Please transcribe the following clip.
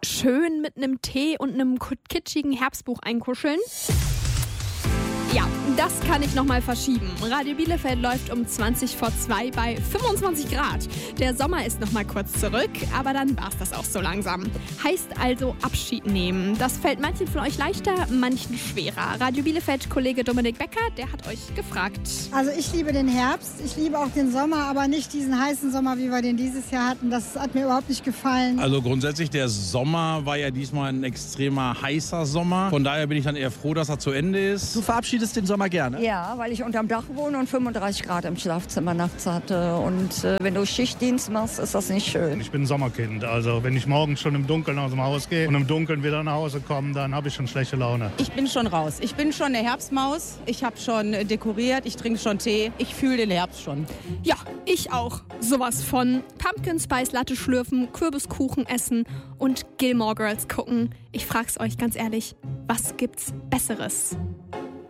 Schön mit einem Tee und einem kitschigen Herbstbuch einkuscheln? Ja, das kann ich nochmal verschieben. Radio Bielefeld läuft um 2 bei 25 Grad. Der Sommer ist nochmal kurz zurück, aber dann war's das auch so langsam. Heißt also Abschied nehmen. Das fällt manchen von euch leichter, manchen schwerer. Radio Bielefeld-Kollege Dominik Becker, der hat euch gefragt. Also ich liebe den Herbst, ich liebe auch den Sommer, aber nicht diesen heißen Sommer, wie wir den dieses Jahr hatten. Das hat mir überhaupt nicht gefallen. Also grundsätzlich, der Sommer war ja diesmal ein extremer heißer Sommer. Von daher bin ich dann eher froh, dass er zu Ende ist. Du verabschiedest den Sommer gerne? Ja, weil ich unterm Dach wohne und 35 Grad im Schlafzimmer nachts hatte. Und wenn du Schichtdienst machst, ist das nicht schön. Ich bin ein Sommerkind. Also wenn ich morgens schon im Dunkeln aus dem Haus gehe und im Dunkeln wieder nach Hause komme, dann habe ich schon schlechte Laune. Ich bin schon raus. Ich bin schon eine Herbstmaus. Ich habe schon dekoriert. Ich trinke schon Tee. Ich fühle den Herbst schon. Ja, ich auch. Sowas von Pumpkin Spice Latte schlürfen, Kürbiskuchen essen und Gilmore Girls gucken. Ich frag's euch ganz ehrlich, was gibt's Besseres?